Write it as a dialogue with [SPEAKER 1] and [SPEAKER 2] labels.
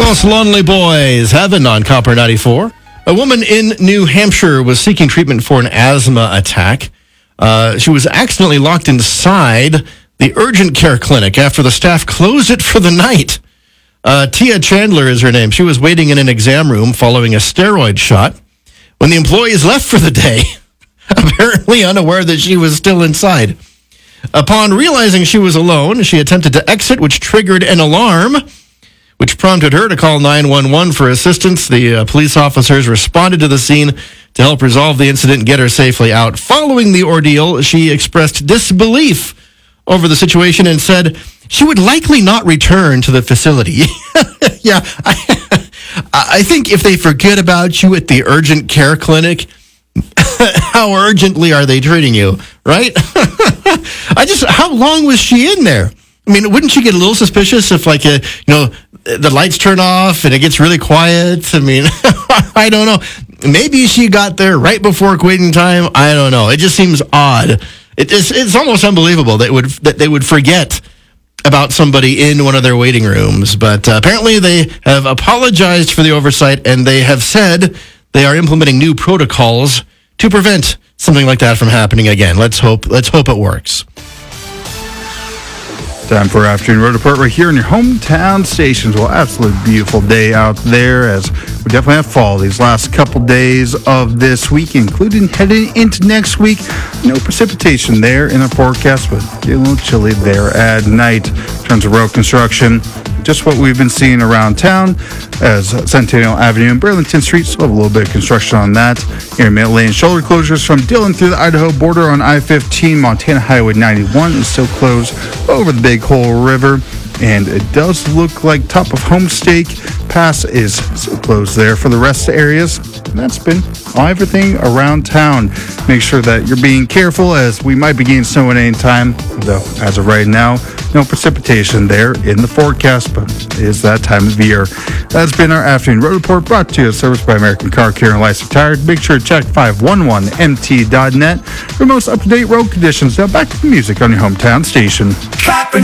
[SPEAKER 1] Los Lonely Boys, Heaven on Copper 94. A woman in New Hampshire was seeking treatment for an asthma attack. She was accidentally locked inside the urgent care clinic after the staff closed it for the night. Tia Chandler is her name. She was waiting in an exam room following a steroid shot when the employees left for the day, apparently unaware that she was still inside. Upon realizing she was alone, she attempted to exit, which triggered an alarm, which prompted her to call 911 for assistance. The police officers responded to the scene to help resolve the incident and get her safely out. Following the ordeal, she expressed disbelief over the situation and said she would likely not return to the facility. Yeah, I think if they forget about you at the urgent care clinic, how urgently are they treating you, right? How long was she in there? I mean, wouldn't you get a little suspicious if, the lights turn off and it gets really quiet? I mean, I don't know. Maybe she got there right before quitting time. I don't know. It just seems odd. It's almost unbelievable that they would forget about somebody in one of their waiting rooms. But apparently they have apologized for the oversight, and they have said they are implementing new protocols to prevent something like that from happening again. Let's hope it works.
[SPEAKER 2] Time for Afternoon Road Report right here in your hometown stations. Well, absolutely beautiful day out there, as we definitely have fall these last couple days of this week, including heading into next week. No precipitation there in the forecast, but a little chilly there at night. In terms of road construction, just what we've been seeing around town, as Centennial Avenue and Burlington Street still have a little bit of construction on that. Intermittent lane shoulder closures from Dillon through the Idaho border on I-15. Montana Highway 91 is still closed over the Big Hole River, and it does look like top of Homestake Pass is still closed there for the rest of the areas. And that's been everything around town. Make sure that you're being careful, as we might be getting snow at any time, though as of right now, no precipitation there in the forecast, but it is that time of year. That's been our Afternoon Road Report, brought to you as service by American Car Care and Lights Retired. Make sure to check 511mt.net for most up-to-date road conditions. Now back to the music on your hometown station.
[SPEAKER 3] Copper